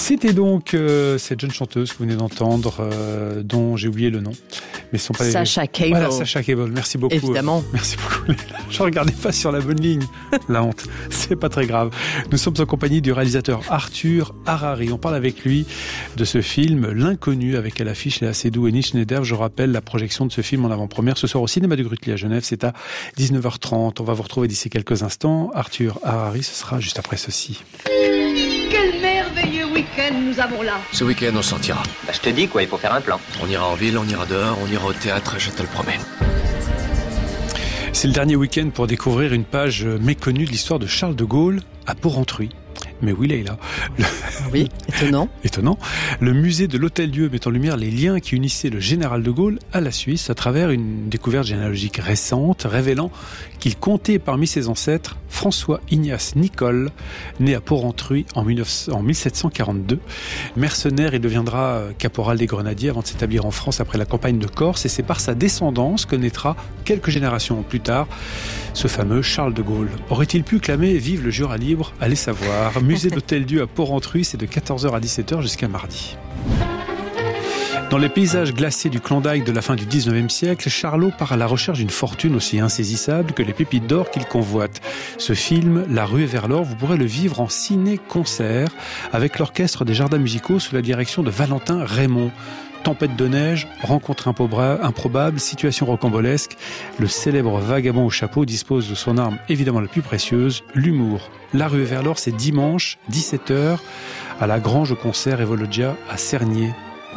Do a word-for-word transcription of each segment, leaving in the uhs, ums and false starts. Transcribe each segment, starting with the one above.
C'était donc euh, cette jeune chanteuse que vous venez d'entendre, euh, dont j'ai oublié le nom. Mais ce sont pas Sacha les... Cable. Voilà, Sacha Cable. Merci beaucoup. Évidemment. Merci beaucoup. Je regardais pas sur la bonne ligne. La honte. C'est pas très grave. Nous sommes en compagnie du réalisateur Arthur Harari. On parle avec lui de ce film L'Inconnu, avec à l'affiche Léa Seydoux et Nich Schneider. Je rappelle la projection de ce film en avant-première ce soir au cinéma du Grutli à Genève. C'est à dix-neuf heures trente. On va vous retrouver d'ici quelques instants. Arthur Harari, ce sera juste après ceci. Quel merveilleux week-end nous avons là. Ce week-end, on sortira. Bah, je te dis quoi, il faut faire un plan. On ira en ville, on ira dehors, on ira au théâtre, je te le promets. C'est le dernier week-end pour découvrir une page méconnue de l'histoire de Charles de Gaulle à Porrentruy. Mais oui, Leïla. Le... Oui, étonnant. Étonnant. Le musée de l'Hôtel-Dieu met en lumière les liens qui unissaient le général de Gaulle à la Suisse à travers une découverte généalogique récente révélant qu'il comptait parmi ses ancêtres François Ignace Nicole, né à Porrentruy en mille sept cent quarante-deux. Mercenaire, il deviendra caporal des grenadiers avant de s'établir en France après la campagne de Corse, et c'est par sa descendance que naîtra quelques générations plus tard ce fameux Charles de Gaulle. Aurait-il pu clamer « Vive le Jura libre » ? Allez savoir. Musée d'Hôtel-Dieu à Porrentruy, c'est de quatorze heures à dix-sept heures jusqu'à mardi. Dans les paysages glacés du Klondike de la fin du dix-neuvième siècle, Charlot part à la recherche d'une fortune aussi insaisissable que les pépites d'or qu'il convoite. Ce film, La ruée vers l'or, vous pourrez le vivre en ciné-concert avec l'orchestre des Jardins musicaux sous la direction de Valentin Raymond. Tempête de neige, rencontre improbable, situation rocambolesque. Le célèbre vagabond au chapeau dispose de son arme évidemment la plus précieuse, l'humour. La ruée vers l'or, c'est dimanche, dix-sept heures, à la Grange Concert Evologia à Cernier.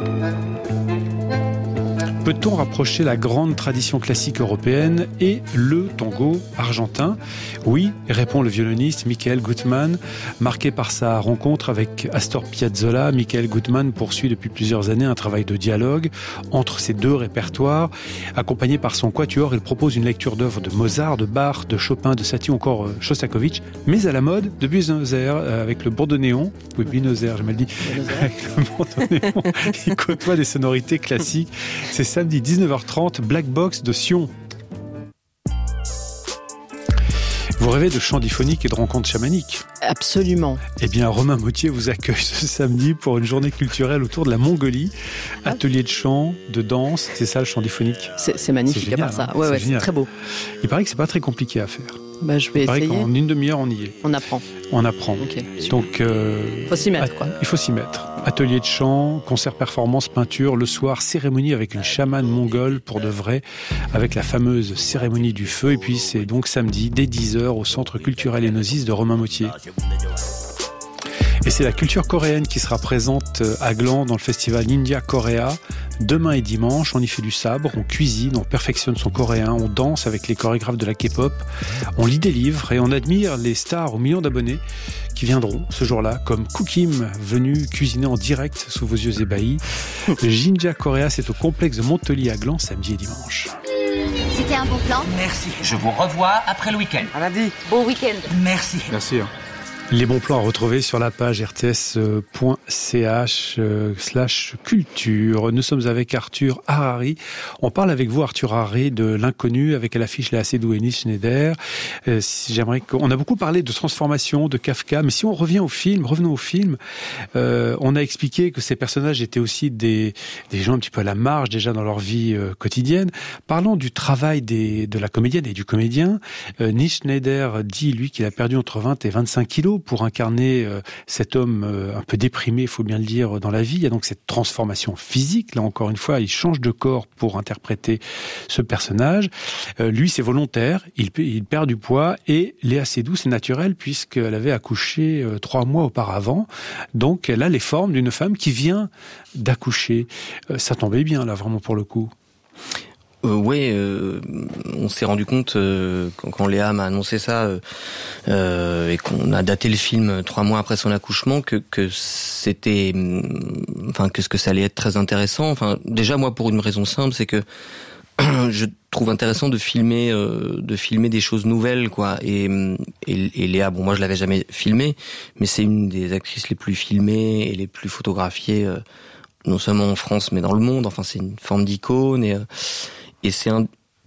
Peut-on rapprocher la grande tradition classique européenne et le tango argentin ? Oui, répond le violoniste Michael Gutmann. Marqué par sa rencontre avec Astor Piazzolla, Michael Gutmann poursuit depuis plusieurs années un travail de dialogue entre ces deux répertoires. Accompagné par son quatuor, il propose une lecture d'œuvres de Mozart, de Bach, de Chopin, de Satie ou encore Shostakovich, mais à la mode de Buenos Aires avec le bandoneon. Oui, Buenos Aires, j'ai mal dit. Avec le bandoneon, il côtoie des sonorités classiques. C'est samedi dix-neuf heures trente, Black Box de Sion. Vous rêvez de chants diphoniques et de rencontres chamaniques ? Absolument. Eh bien, Romain Moutier vous accueille ce samedi pour une journée culturelle autour de la Mongolie. Ah. Atelier de chant, de danse, c'est ça le chant diphonique ? C'est, c'est magnifique c'est génial, à part ça. Hein, ouais, c'est, ouais, c'est très beau. Il paraît que c'est pas très compliqué à faire. Bah, je vais il paraît essayer. qu'en une demi-heure, on y est. On apprend. On apprend. Okay, donc, euh, faut s'y mettre, quoi. Il faut s'y mettre. Atelier de chant, concert performance, peinture, le soir, cérémonie avec une chamane mongole pour de vrai, avec la fameuse cérémonie du feu. Et puis c'est donc samedi, dès dix heures, au Centre culturel Enosis de Romain Moutier. Et c'est la culture coréenne qui sera présente à Gland dans le festival Ninja Korea. Demain et dimanche, on y fait du sabre, on cuisine, on perfectionne son coréen, on danse avec les chorégraphes de la K-pop, on lit des livres et on admire les stars aux millions d'abonnés qui viendront ce jour-là, comme Cookim, venu cuisiner en direct sous vos yeux ébahis. Le Ninja Korea, c'est au complexe de Montely à Gland, samedi et dimanche. C'était un bon plan ? Merci. Je vous revois après le week-end. À lundi. Bon week-end. Merci. Merci. Les bons plans à retrouver sur la page r t s point c h slash culture. Nous sommes avec Arthur Harari. On parle avec vous, Arthur Harari, de L'Inconnu, avec à l'affiche Léa Seydoux et Nich Schneider. Euh, j'aimerais qu'on a beaucoup parlé de transformation, de Kafka, mais si on revient au film, revenons au film, euh, on a expliqué que ces personnages étaient aussi des, des gens un petit peu à la marge déjà dans leur vie euh, quotidienne. Parlons du travail des, de la comédienne et du comédien. Euh, Nich Schneider dit, lui, qu'il a perdu entre vingt et vingt-cinq kilos pour incarner euh, cet homme euh, un peu déprimé, il faut bien le dire, dans la vie. Il y a donc cette transformation physique. Là, encore une fois, il change de corps pour interpréter ce personnage. Euh, lui, c'est volontaire. Il, il perd du poids. Et Léa Seydoux, c'est naturel puisqu'elle avait accouché euh, trois mois auparavant. Donc, elle a les formes d'une femme qui vient d'accoucher. Euh, ça tombait bien, là, vraiment, pour le coup. Euh, ouais, euh, on s'est rendu compte euh, quand, quand Léa m'a annoncé ça euh, euh, et qu'on a daté le film trois mois après son accouchement que que c'était, enfin que ce que ça allait être très intéressant. Enfin, déjà moi pour une raison simple, c'est que je trouve intéressant de filmer euh, de filmer des choses nouvelles, quoi. Et, et et Léa, bon moi je l'avais jamais filmée, mais c'est une des actrices les plus filmées et les plus photographiées, euh, non seulement en France mais dans le monde. Enfin c'est une forme d'icône et euh, Et c'est un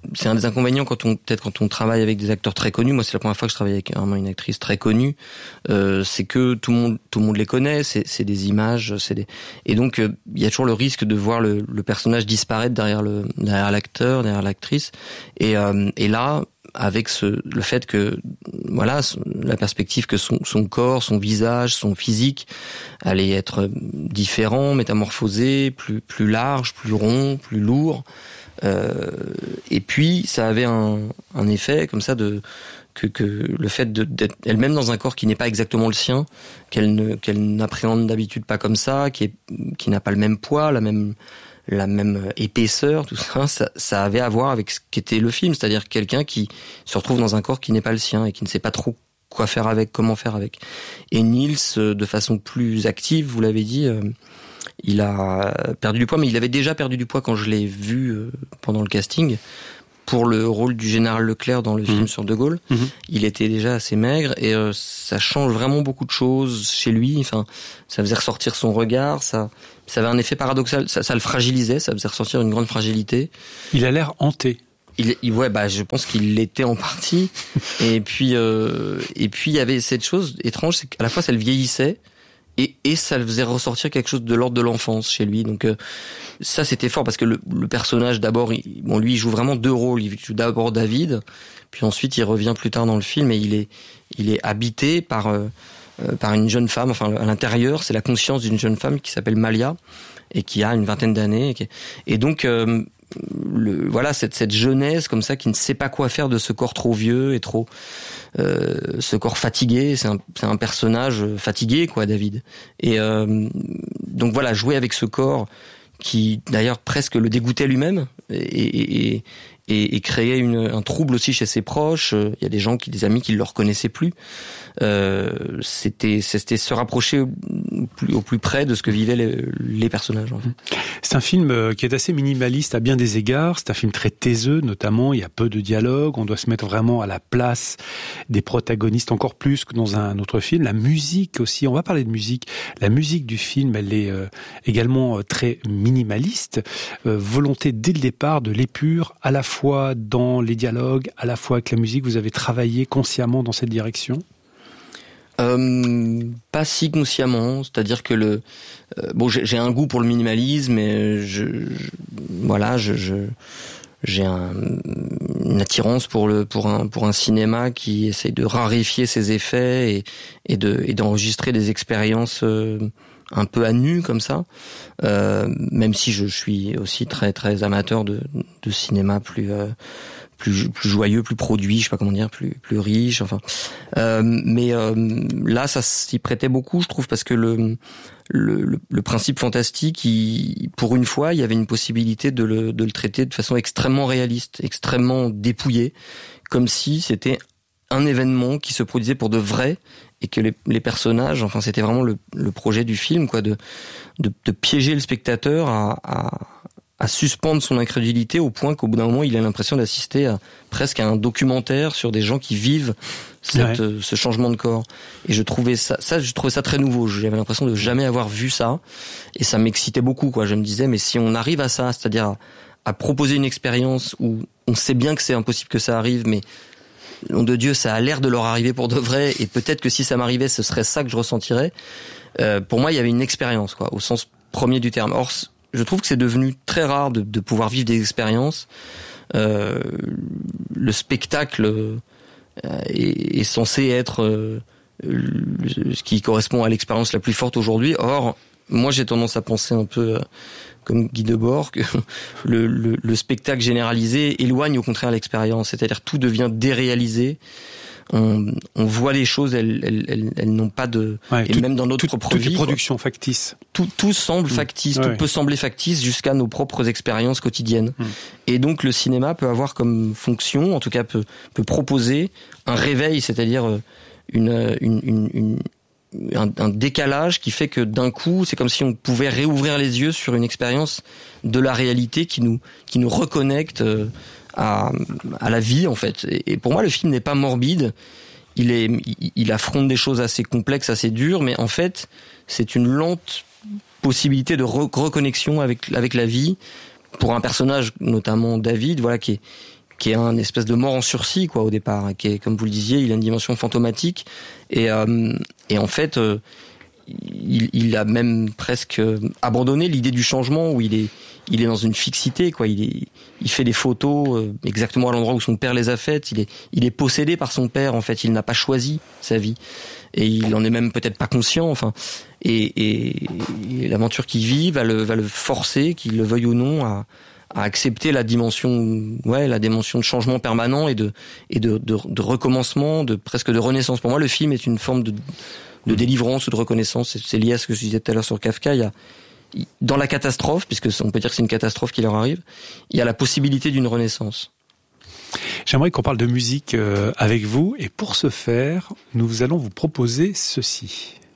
c'est un des inconvénients quand on peut-être quand on travaille avec des acteurs très connus. Moi, c'est la première fois que je travaille avec vraiment une actrice très connue. Euh, c'est que tout le monde tout le monde les connaît. C'est, c'est des images, c'est des et donc il euh, y a toujours le risque de voir le, le personnage disparaître derrière le derrière l'acteur, derrière l'actrice. Et euh, et là, avec ce le fait que voilà la perspective que son son corps, son visage, son physique allait être différent, métamorphosé, plus plus large, plus rond, plus lourd. Euh, et puis ça avait un, un effet comme ça de que, que le fait de, d'être elle-même dans un corps qui n'est pas exactement le sien, qu'elle ne qu'elle n'appréhende d'habitude pas comme ça, qui est qui n'a pas le même poids, la même la même épaisseur, tout ça, ça, ça avait à voir avec ce qu'était le film, c'est-à-dire quelqu'un qui se retrouve dans un corps qui n'est pas le sien et qui ne sait pas trop quoi faire avec, comment faire avec. Et Nils, de façon plus active, vous l'avez dit. Euh, Il a perdu du poids, mais il avait déjà perdu du poids quand je l'ai vu pendant le casting. Pour le rôle du général Leclerc dans le mmh. film sur De Gaulle, mmh. il était déjà assez maigre et euh, ça change vraiment beaucoup de choses chez lui. Enfin, ça faisait ressortir son regard, ça, ça avait un effet paradoxal, ça, ça le fragilisait, ça faisait ressortir une grande fragilité. Il a l'air hanté. Il, il, ouais, bah, je pense qu'il l'était en partie. et puis, euh, et puis, il y avait cette chose étrange, c'est qu'à la fois, ça le vieillissait. Et, et ça le faisait ressortir quelque chose de l'ordre de l'enfance chez lui. Donc euh, ça, c'était fort parce que le, le personnage, d'abord, il, bon, lui, il joue vraiment deux rôles. Il joue d'abord David, puis ensuite, il revient plus tard dans le film et il est, il est habité par, euh, par une jeune femme. Enfin, à l'intérieur, c'est la conscience d'une jeune femme qui s'appelle Malia et qui a une vingtaine d'années. Et, qui, et donc, euh, le, voilà, cette, cette jeunesse comme ça qui ne sait pas quoi faire de ce corps trop vieux et trop... Euh, ce corps fatigué, c'est un, c'est un personnage fatigué, quoi, David. Et euh, donc voilà, jouer avec ce corps qui, d'ailleurs, presque le dégoûtait lui-même et, et, et, et créait une, un trouble aussi chez ses proches. Il y a des gens, qui, des amis qui ne le reconnaissaient plus. Euh, c'était, c'était se rapprocher au plus, au plus près de ce que vivaient les, les personnages. En fait. C'est un film qui est assez minimaliste à bien des égards. C'est un film très taiseux, notamment. Il y a peu de dialogue. On doit se mettre vraiment à la place des protagonistes, encore plus que dans un autre film. La musique aussi. On va parler de musique. La musique du film, elle est euh, également très minimaliste. Euh, volonté dès le départ de l'épure, à la fois dans les dialogues, à la fois avec la musique. Vous avez travaillé consciemment dans cette direction ? Euh, pas si consciemment, c'est-à-dire que le euh, bon, j'ai, j'ai un goût pour le minimalisme, et je, je voilà, je, je j'ai un, une attirance pour le pour un pour un cinéma qui essaye de raréfier ses effets et et de et d'enregistrer des expériences euh, un peu à nu comme ça. Euh, même si je, je suis aussi très très amateur de de cinéma plus euh, plus plus joyeux, plus produit, je sais pas comment dire, plus plus riche, enfin. Euh, mais euh, là, ça s'y prêtait beaucoup, je trouve, parce que le le, le, le principe fantastique, il, pour une fois, il y avait une possibilité de le de le traiter de façon extrêmement réaliste, extrêmement dépouillée, comme si c'était un événement qui se produisait pour de vrai et que les, les personnages, enfin, c'était vraiment le, le projet du film, quoi, de de, de piéger le spectateur à, à à suspendre son incrédulité au point qu'au bout d'un moment, il a l'impression d'assister à presque à un documentaire sur des gens qui vivent cette, ouais. ce changement de corps. Et je trouvais ça, ça, je trouvais ça très nouveau. J'avais l'impression de jamais avoir vu ça, et ça m'excitait beaucoup, quoi. Je me disais, mais si on arrive à ça, c'est-à-dire à, à proposer une expérience où on sait bien que c'est impossible que ça arrive, mais nom de Dieu, ça a l'air de leur arriver pour de vrai, et peut-être que si ça m'arrivait, ce serait ça que je ressentirais. Euh, pour moi, il y avait une expérience, quoi, au sens premier du terme. Or, je trouve que c'est devenu très rare de, de pouvoir vivre des expériences. Euh, le spectacle euh, est, est censé être euh, le, ce qui correspond à l'expérience la plus forte aujourd'hui. Or, moi, j'ai tendance à penser un peu euh, comme Guy Debord que le, le, le spectacle généralisé éloigne au contraire l'expérience. C'est-à-dire tout devient déréalisé. On, on voit les choses, elles, elles, elles, elles n'ont pas de... Ouais, et tout, même dans notre tout, propre toute vie... Toute production factice. Tout, tout semble factice, mmh. tout ouais. peut sembler factice jusqu'à nos propres expériences quotidiennes. Mmh. Et donc le cinéma peut avoir comme fonction, en tout cas peut, peut proposer un réveil, c'est-à-dire une, une, une, une, un, un décalage qui fait que d'un coup, c'est comme si on pouvait réouvrir les yeux sur une expérience de la réalité qui nous, qui nous reconnecte... À, à la vie, en fait. Et pour moi, le film n'est pas morbide. Il est, il, il affronte des choses assez complexes, assez dures, mais en fait, c'est une lente possibilité de re- reconnexion avec avec la vie pour un personnage, notamment David, voilà, qui est qui est un espèce de mort en sursis, quoi, au départ, qui est, comme vous le disiez, il a une dimension fantomatique, et, euh, et en fait, euh, il, il a même presque abandonné l'idée du changement, où il est, il est dans une fixité, quoi. Il est, il fait des photos euh, exactement à l'endroit où son père les a faites. Il est, il est possédé par son père, en fait. Il n'a pas choisi sa vie, et il en est même peut-être pas conscient. Enfin, et, et, et l'aventure qu'il vit va le, va le forcer, qu'il le veuille ou non, à à accepter la dimension, ouais, la dimension de changement permanent et de et de, de, de recommencement, de presque de renaissance. Pour moi, le film est une forme de, de délivrance ou de reconnaissance. C'est, c'est lié à ce que je disais tout à l'heure sur Kafka. Il y a dans la catastrophe, puisque on peut dire que c'est une catastrophe qui leur arrive, il y a la possibilité d'une renaissance. J'aimerais qu'on parle de musique avec vous, et pour ce faire, nous allons vous proposer ceci.